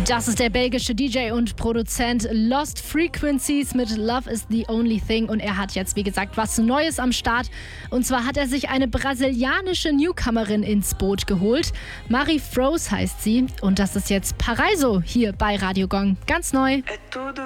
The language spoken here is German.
Das ist der belgische DJ und Produzent Lost Frequencies mit Love is the Only Thing und er hat jetzt, wie gesagt, was Neues am Start. Und zwar hat er sich eine brasilianische Newcomerin ins Boot geholt. Mari Froze heißt sie und das ist jetzt Paraiso hier bei Radio Gong. Ganz neu.